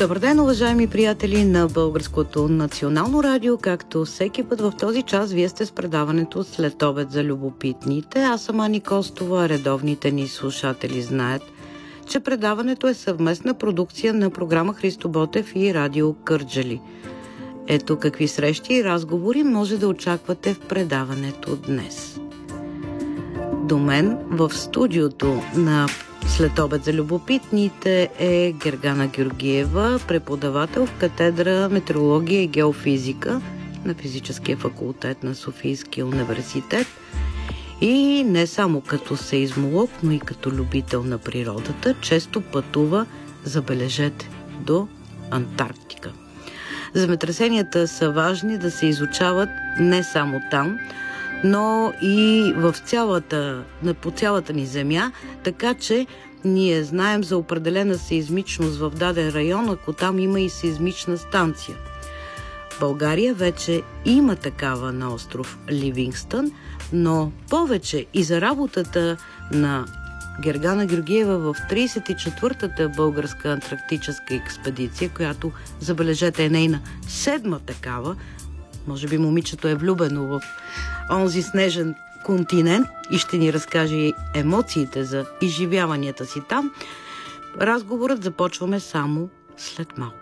Добър ден, уважаеми приятели на Българското национално радио. Както всеки път в този час, вие сте с предаването След обед за любопитните. Аз съм Ани Костова. Редовните ни слушатели знаят, че предаването е съвместна продукция на програма Христо Ботев и Радио Кърджали. Ето какви срещи и разговори може да очаквате в предаването днес. До мен в студиото на След обед за любопитните е Гергана Георгиева, преподавател в катедра метеорология и геофизика на Физическия факултет на Софийския университет и не само като сеизмолог, но и като любител на природата, често пътува, забележете, до Антарктика. Земетресенията са важни да се изучават не само там, но и по цялата ни земя, така че ние знаем за определена сеизмичност в даден район, ако там има и сеизмична станция. България вече има такава на остров Ливингстън, но повече и за работата на Гергана Георгиева в 34-та българска антарктическа експедиция, която, забележете, е нейна 7-ма такава. Може би момичето е влюбено в онзи снежен континент и ще ни разкаже емоциите за изживяванията си там. Разговорът започваме само след малко.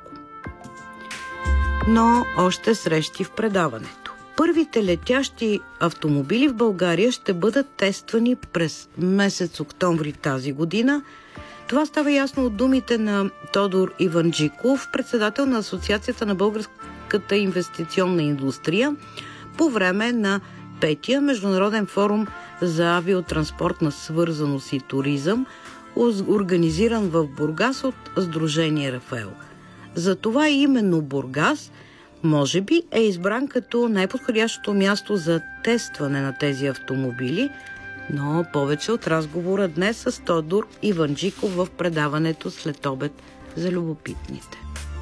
Но още срещи в предаването. Първите летящи автомобили в България ще бъдат тествани през месец октомври тази година. Това става ясно от думите на Тодор Иванджиков, председател на Асоциацията на българската инвестиционна индустрия, по време на 5-я Международен форум за авиотранспортна свързаност и туризъм, организиран в Бургас от Сдружение Рафаел. Затова именно Бургас може би е избран като най-подходящото място за тестване на тези автомобили, но повече от разговора днес с Тодор Иванджиков в предаването След обед за любопитните.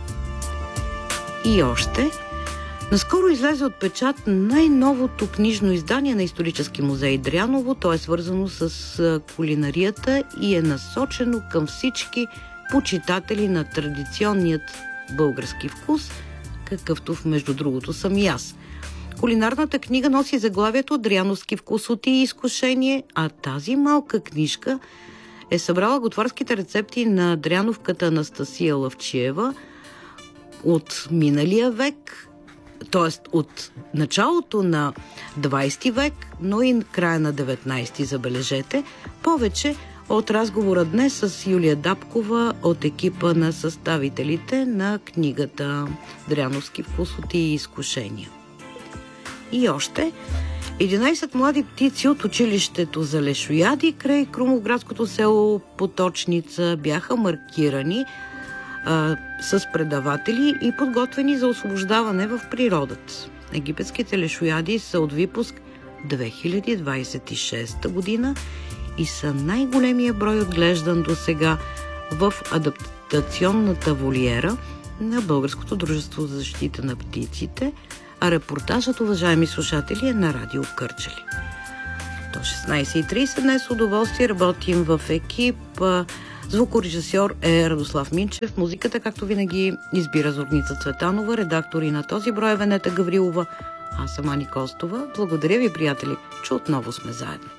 И още, наскоро излезе от печат най-новото книжно издание на Исторически музей Дряново. То е свързано с кулинарията и е насочено към всички почитатели на традиционният български вкус, какъвто между другото съм и аз. Кулинарната книга носи заглавието Дряновски вкусоти и изкушение, а тази малка книжка е събрала готварските рецепти на дряновката Анастасия Лъвчиева от миналия век, т.е. от началото на 20 век, но и края на 19, забележете. Повече от разговора днес с Юлия Дапкова от екипа на съставителите на книгата Дряновски вкусоти и изкушения. И още 11 млади птици от училището за лешояди край крумовградското село Поточница бяха маркирани с предаватели и подготвени за освобождаване в природата. Египетските лешояди са от випуск 2026 година и са най-големия брой отглеждан до сега в адаптационната волиера на Българското дружество за защита на птиците, а репортажът, уважаеми слушатели, е на Радио Кърджали. До 16:30 днес с удоволствие работим в екип. Звукорежисьор е Радослав Минчев. Музиката, както винаги, избира Зорница Цветанова. Редактори на този брой е Венета Гаврилова. Аз съм Ани Костова. Благодаря ви, приятели, че отново сме заедно.